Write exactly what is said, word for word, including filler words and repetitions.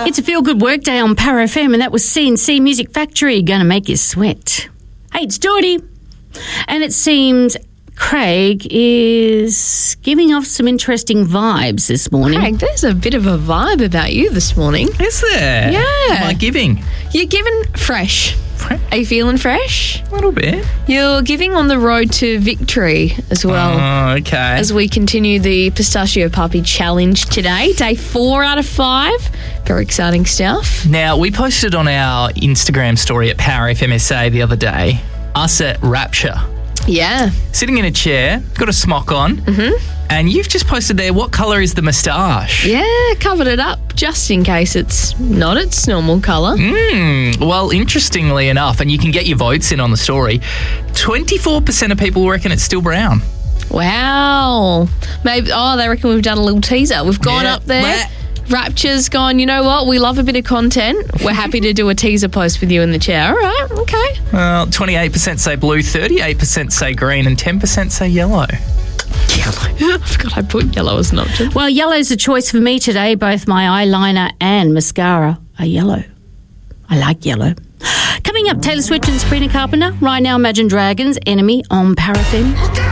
It's a feel-good workday on Power F M, and that was C and C Music Factory, Gonna Make You Sweat. Hey, it's Geordie. And it seems Craig is giving off some interesting vibes this morning. Craig, there's a bit of a vibe about you this morning. Is there? Yeah. What am I giving? You're giving fresh. Fresh? Are you feeling fresh? A little bit. You're giving on the road to victory as well. Oh, okay. As we continue the Pistachio Puppy Challenge today. Day four out of five. Very exciting stuff. Now, we posted on our Instagram story at Power F M S A the other day, us at Rapture. Yeah. Sitting in a chair, got a smock on, mm-hmm. and you've just posted there, what colour is the moustache? Yeah, covered it up just in case it's not its normal colour. Mm, well, interestingly enough, and you can get your votes in on the story, twenty-four percent of people reckon it's still brown. Wow. Maybe, oh, they reckon we've done a little teaser. We've gone Yeah. up there. Bleh. Rapture's gone, you know what? We love a bit of content. We're happy to do a teaser post with you in the chair. All right, okay. Well, twenty-eight percent say blue, thirty-eight percent say green, and ten percent say yellow. Yellow. I forgot I put yellow as an option. Well, yellow's a choice for me today. Both my eyeliner and mascara are yellow. I like yellow. Coming up, Taylor Swift and Sabrina Carpenter. Right now, Imagine Dragons, Enemy on Power F M.